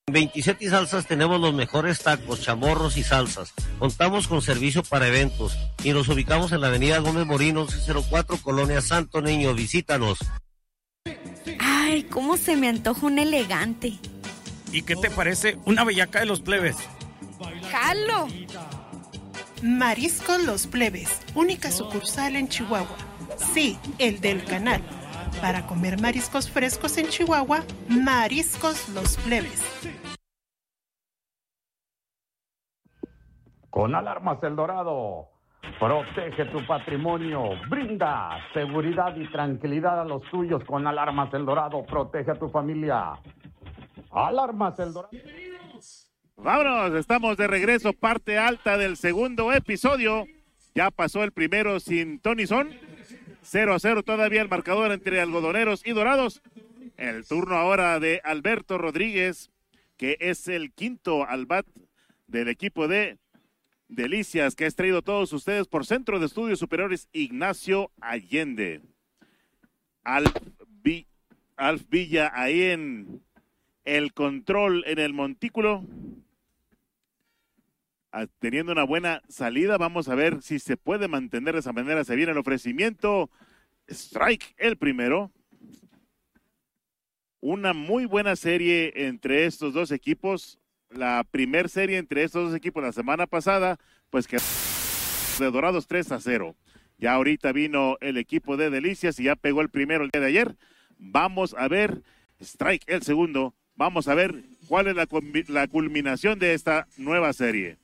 En 27 y Salsas tenemos los mejores tacos, chamorros y salsas. Contamos con servicio para eventos y nos ubicamos en la avenida Gómez Morín 1104, Colonia Santo Niño. Visítanos. Ay, cómo se me antoja un elegante. ¿Y qué te parece una bellaca de los plebes? ¡Jalo! Mariscos Los Plebes, única sucursal en Chihuahua. Sí, el del canal. Para comer mariscos frescos en Chihuahua, Mariscos Los Plebes. Con Alarmas El Dorado, protege tu patrimonio, brinda seguridad y tranquilidad a los tuyos. Con Alarmas El Dorado, protege a tu familia. Alarmas El Dorado. Vámonos, estamos de regreso, parte alta del segundo episodio. Ya pasó el primero sin Tony Son. 0-0 todavía el marcador entre algodoneros y dorados. El turno ahora de Alberto Rodríguez, que es el quinto al bat del equipo de Delicias, que ha traído a todos ustedes por Centro de Estudios Superiores Ignacio Allende. Alf Villa ahí en el control en el montículo, teniendo una buena salida. Vamos a ver si se puede mantener de esa manera. Se viene el ofrecimiento. Strike el primero. Una muy buena serie entre estos dos equipos. La primer serie entre estos dos equipos la semana pasada, pues que de Dorados 3-0. Ya ahorita vino el equipo de Delicias y ya pegó el primero el día de ayer. Vamos a ver, strike el segundo. Vamos a ver cuál es la culminación de esta nueva serie.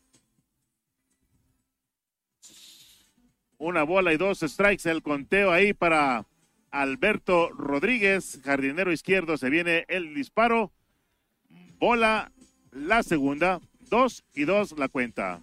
Una bola y 2 strikes, el conteo ahí para Alberto Rodríguez, jardinero izquierdo. Se viene el disparo, bola, la segunda, 2-2 la cuenta.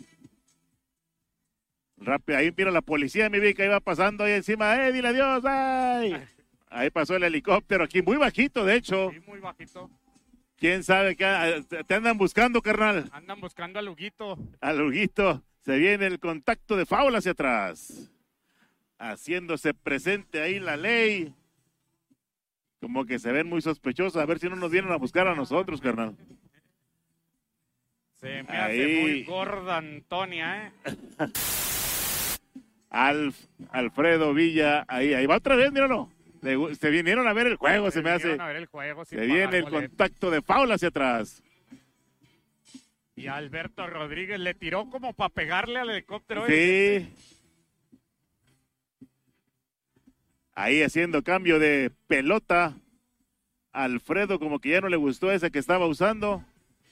Rápido, ahí mira la policía, mi Vic, ahí va pasando ahí encima, dile adiós, ay. Ahí pasó el helicóptero, aquí muy bajito, de hecho. Sí, muy bajito. ¿Quién sabe qué? ¿Te andan buscando, carnal? Andan buscando a Luguito. A Luguito. Se viene el contacto de foul hacia atrás. Haciéndose presente ahí la ley. Como que se ven muy sospechosos. A ver si no nos vienen a buscar a nosotros, carnal. Se me hace muy gorda Antonia, Alfredo Villa, ahí va otra vez, míralo. Se vinieron a ver el juego, se me hace. Se viene el contacto de foul hacia atrás. Y Alberto Rodríguez le tiró como para pegarle al helicóptero. Sí. Ahí haciendo cambio de pelota. Alfredo como que ya no le gustó esa que estaba usando.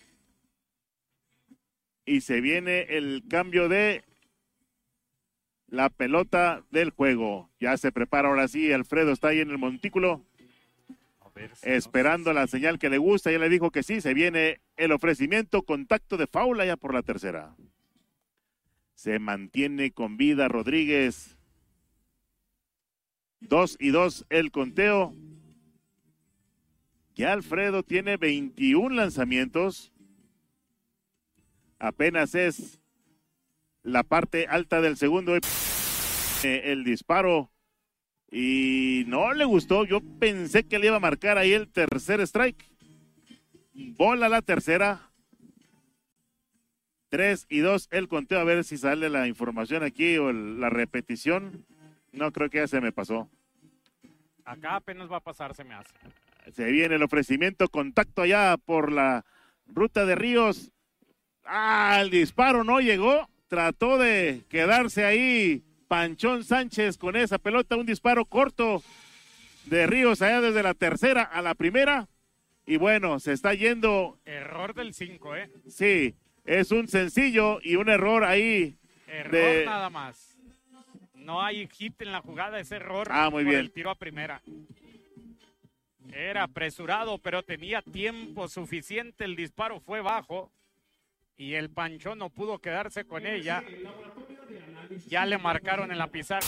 Y se viene el cambio de la pelota del juego. Ya se prepara ahora sí, Alfredo está ahí en el montículo. Esperando la señal que le gusta, ya le dijo que sí, se viene el ofrecimiento, contacto de foul allá por la tercera. Se mantiene con vida Rodríguez. 2-2 el conteo. Ya Alfredo tiene 21 lanzamientos. Apenas es la parte alta del segundo. El disparo. Y no le gustó, yo pensé que le iba a marcar ahí el tercer strike. Bola la tercera. 3-2 el conteo, a ver si sale la información aquí o la repetición. No, creo que ya se me pasó. Acá apenas va a pasar, se me hace. Se viene el ofrecimiento, contacto allá por la ruta de Ríos. El disparo no llegó, trató de quedarse ahí Panchón Sánchez con esa pelota, un disparo corto de Ríos allá desde la tercera a la primera. Y bueno, se está yendo. Error del 5, Sí, es un sencillo y un error ahí. Error nada más. No hay hit en la jugada, es error. Muy bien. El tiro a primera. Era apresurado, pero tenía tiempo suficiente. El disparo fue bajo. Y el Panchón no pudo quedarse con ella. Ya le marcaron en la pizarra.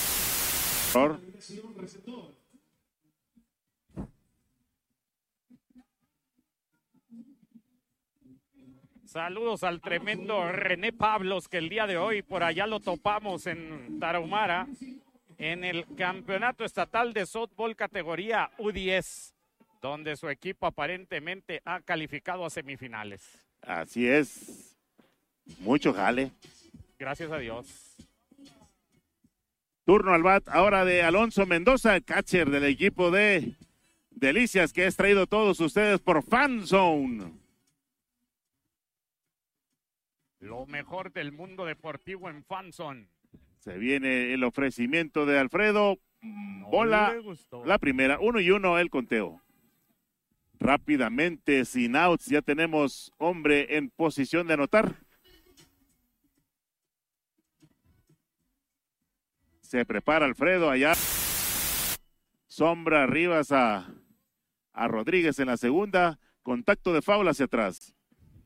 Saludos al tremendo René Pablos, que el día de hoy por allá lo topamos en Tarahumara, en el campeonato estatal de softball categoría U10. donde su equipo aparentemente ha calificado a semifinales. Así es. Mucho jale. Gracias a Dios. Turno al bat ahora de Alonso Mendoza, catcher del equipo de Delicias, que es traído todos ustedes por Fanzone. Lo mejor del mundo deportivo en Fanzone. Se viene el ofrecimiento de Alfredo. Bola, la primera, 1-1 el conteo. Rápidamente, sin outs, ya tenemos hombre en posición de anotar. Se prepara Alfredo allá. Sombra Rivas a Rodríguez en la segunda. Contacto de foul hacia atrás.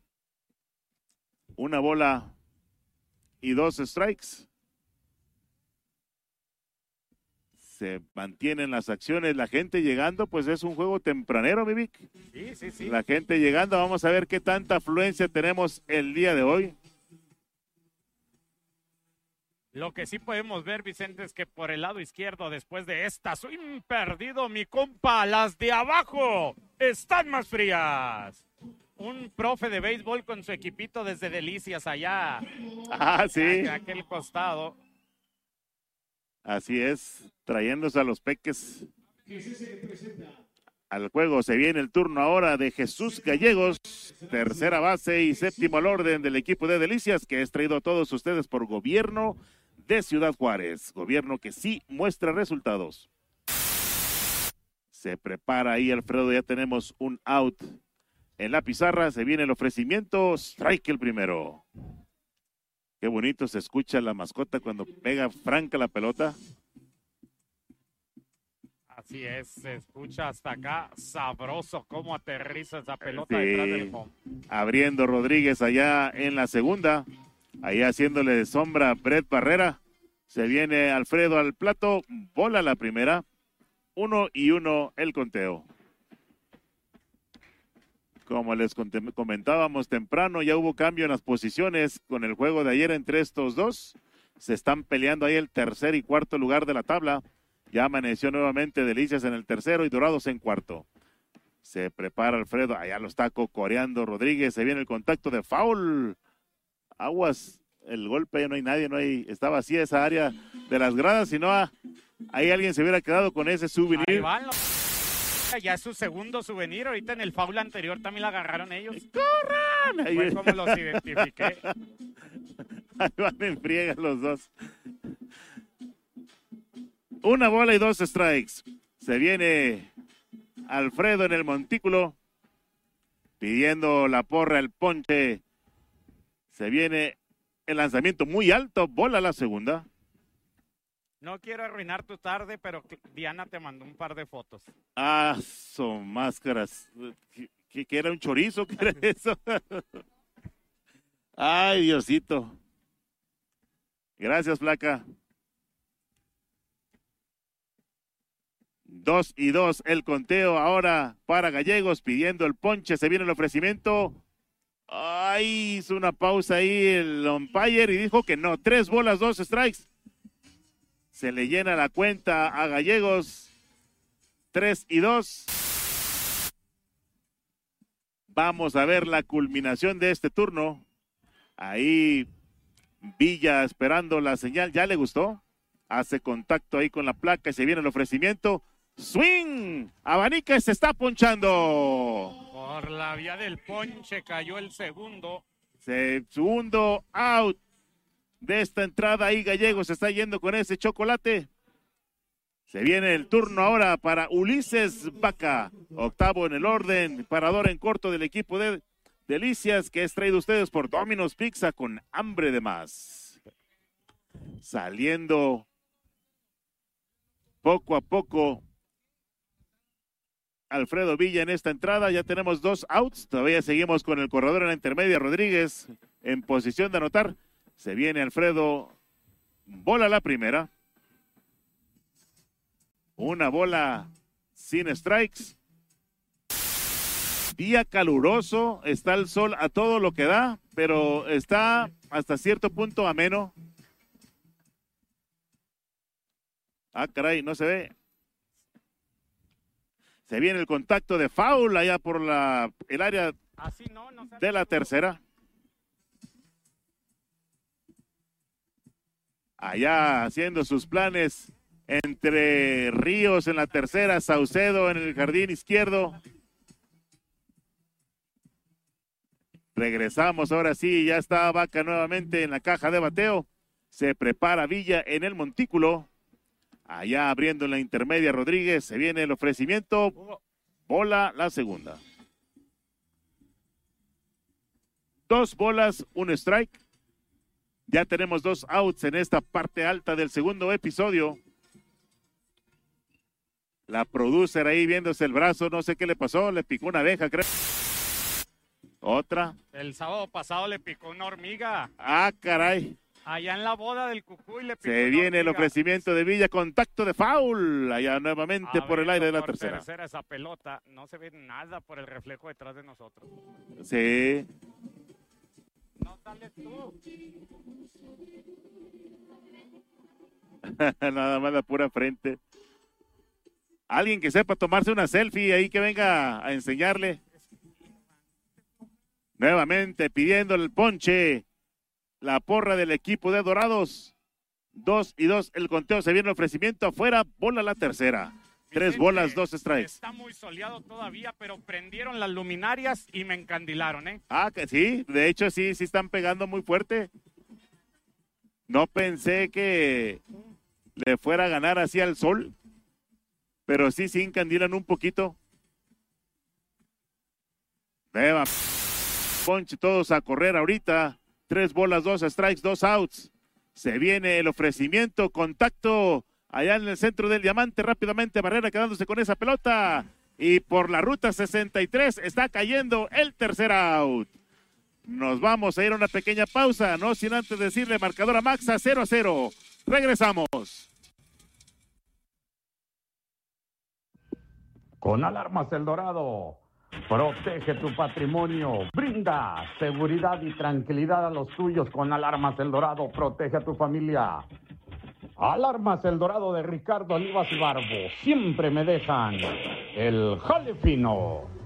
Una bola y 2 strikes. Se mantienen las acciones, la gente llegando, pues es un juego tempranero, mi Vic. Sí. La gente llegando, vamos a ver qué tanta afluencia tenemos el día de hoy. Lo que sí podemos ver, Vicente, es que por el lado izquierdo, después de esta swing perdido, mi compa, las de abajo están más frías. Un profe de béisbol con su equipito desde Delicias allá. Sí. De aquel costado. Así es, trayéndose a los peques al juego. Se viene el turno ahora de Jesús Gallegos, tercera base y séptimo al orden del equipo de Delicias, que es traído a todos ustedes por Gobierno de Ciudad Juárez. Gobierno que sí muestra resultados. Se prepara ahí Alfredo, ya tenemos un out en la pizarra. Se viene el ofrecimiento, strike el primero. Qué bonito se escucha la mascota cuando pega franca la pelota. Así es, se escucha hasta acá sabroso cómo aterriza esa pelota Sí. detrás del home. Abriendo Rodríguez allá en la segunda. Ahí haciéndole sombra a Brett Barrera. Se viene Alfredo al plato. Bola la primera. 1-1 el conteo. Como les comentábamos temprano, ya hubo cambio en las posiciones con el juego de ayer entre estos dos. Se están peleando ahí el tercer y cuarto lugar de la tabla. Ya amaneció nuevamente Delicias en el tercero y Dorados en cuarto. Se prepara Alfredo, allá lo está cocoreando Rodríguez. Se viene el contacto de foul. Aguas, el golpe, ya no hay nadie, está vacía esa área de las gradas, si no, ahí alguien se hubiera quedado con ese souvenir. Ahí van ya es su segundo souvenir. Ahorita en el foul anterior también la agarraron ellos. ¡Corran! Fue como los identifiqué. Ahí van en friega los dos. Una bola y 2 strikes. Se viene Alfredo en el montículo pidiendo la porra, el ponche. Se viene el lanzamiento muy alto. Bola la segunda. No quiero arruinar tu tarde, pero Diana te mandó un par de fotos. Son máscaras. ¿Qué era un chorizo? ¿Qué era eso? Ay, Diosito. Gracias, Flaca. 2-2 el conteo ahora para Gallegos pidiendo el ponche. Se viene el ofrecimiento. Ay, hizo una pausa ahí el umpire y dijo que no. 3 bolas, 2 strikes. Se le llena la cuenta a Gallegos. 3-2. Vamos a ver la culminación de este turno. Ahí Villa esperando la señal. ¿Ya le gustó? Hace contacto ahí con la placa y se viene el ofrecimiento. Swing. Abanica y se está ponchando. Por la vía del ponche cayó el segundo. Segundo out de esta entrada. Ahí Gallegos se está yendo con ese chocolate. Se viene el turno ahora para Ulises Vaca. Octavo en el orden. Parador en corto del equipo de Delicias, que es traído a ustedes por Domino's Pizza con hambre de más. Saliendo poco a poco Alfredo Villa en esta entrada. Ya tenemos 2 outs. Todavía seguimos con el corredor en la intermedia. Rodríguez en posición de anotar. Se viene Alfredo. Bola la primera. Una bola sin strikes. Día caluroso. Está el sol a todo lo que da, pero está hasta cierto punto ameno. Ah, caray, no se ve. Se viene el contacto de foul allá por el área de la tercera. Allá haciendo sus planes entre Ríos en la tercera, Saucedo en el jardín izquierdo. Regresamos ahora sí, ya está Vaca nuevamente en la caja de bateo. Se prepara Villa en el montículo. Allá abriendo en la intermedia Rodríguez, se viene el ofrecimiento. Bola la segunda. 2 bolas, 1 strike. Ya tenemos 2 outs en esta parte alta del segundo episodio. La producer ahí viéndose el brazo, no sé qué le pasó, le picó una abeja, creo. Otra. El sábado pasado le picó una hormiga. Ah, caray. Allá en la boda del Cucuy le picó Se viene el ofrecimiento de Villa, contacto de foul. Allá nuevamente por el aire de la tercera. Esa pelota, no se ve nada por el reflejo detrás de nosotros. Sí. No sales tú. Nada más la pura frente. Alguien que sepa tomarse una selfie ahí que venga a enseñarle. Nuevamente pidiendo el ponche. La porra del equipo de Dorados. 2-2 el conteo. Se viene el ofrecimiento afuera. Bola la tercera. 3 bolas, 2 strikes. Está muy soleado todavía, pero prendieron las luminarias y me encandilaron, ¿eh? Ah, que sí. De hecho, sí están pegando muy fuerte. No pensé que le fuera a ganar así al sol. Pero sí encandilan un poquito. Beba. Ponche todos a correr ahorita. 3 bolas, 2 strikes, 2 outs. Se viene el ofrecimiento, contacto allá en el centro del diamante. Rápidamente Barrera quedándose con esa pelota. Y por la ruta 63 está cayendo el tercer out. Nos vamos a ir a una pequeña pausa, no sin antes decirle marcador a Maxa 0-0. Regresamos. Con Alarmas El Dorado, protege tu patrimonio, brinda seguridad y tranquilidad a los tuyos. Con Alarmas El Dorado, protege a tu familia. Alarmas El Dorado de Ricardo Olivas y Barbo, siempre me dejan el jale fino.